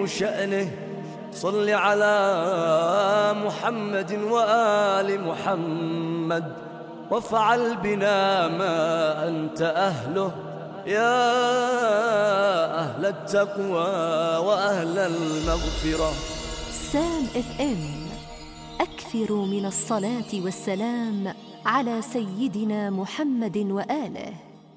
عظيم شأنه صل على محمد وآل محمد وافعل بنا ما أنت أهله يا أهل التقوى وأهل المغفرة. سام اف ام، أكثروا من الصلاة والسلام على سيدنا محمد وآله.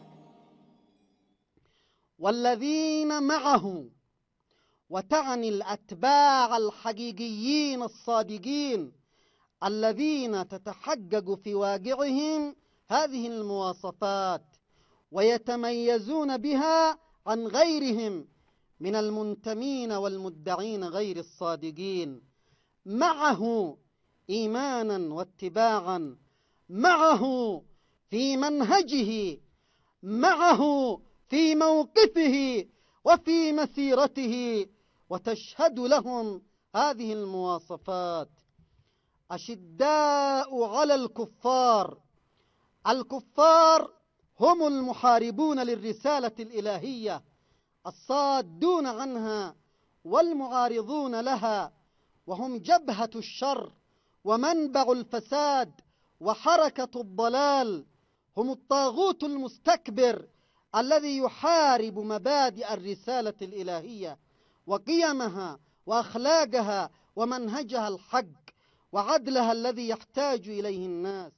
والذين معه، وتعني الأتباع الحقيقيين الصادقين الذين تتحقق في واقعهم هذه المواصفات ويتميزون بها عن غيرهم من المنتمين والمدعين غير الصادقين. معه إيمانا واتباعا، معه في منهجه، معه في موقفه وفي مسيرته، وتشهد لهم هذه المواصفات. أشداء على الكفار. الكفار هم المحاربون للرسالة الإلهية، الصادون عنها والمعارضون لها، وهم جبهة الشر ومنبع الفساد وحركة الضلال. هم الطاغوت المستكبر الذي يحارب مبادئ الرسالة الإلهية وقيمها وأخلاقها ومنهجها الحق وعدلها الذي يحتاج إليه الناس.